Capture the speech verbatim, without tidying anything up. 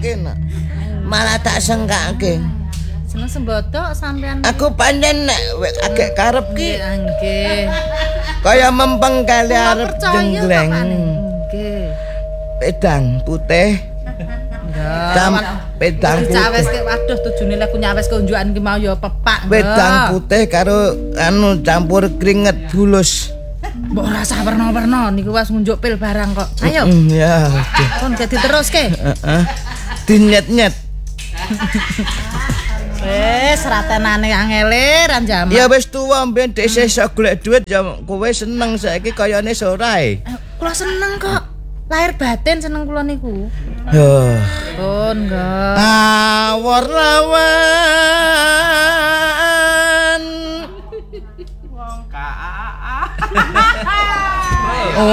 sembodake nak. Malah tak senggake. Seneng sembodok sampean. Aku pancen nek agek karep ki nggih. Kaya mempeng kali arep jenggleng. Nggih. Pedang putih. Jam pedang putih. Cawes ke waduh tujune lek ku nyawes ke unjukan ki mau ya pepak. Pedang putih karo anu campur keringet bulus. Mbok rasa warna-warna niku wis ngunjuk pil barang kok. Ayo. Mm, ya. Kon jadi teruske. Heeh. Dinyet-nyet. Wis ratenane angele ran jaman. Ya wis tuwa mben dhek iso golek dhuwit ya kowe seneng saiki kayane sorae. Kula seneng kok. Lahir batin seneng kula niku. Yo. Pun enggak. Awor lawan